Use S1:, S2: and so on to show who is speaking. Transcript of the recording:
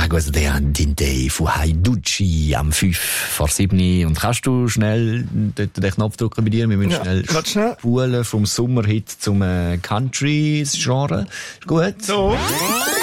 S1: Águas de Andinte von Haiducci am 5:07. Und kannst du schnell den Knopf drücken bei dir? Wir müssen schnell spulen vom Sommerhit zum Country-Genre. Ist gut?
S2: So.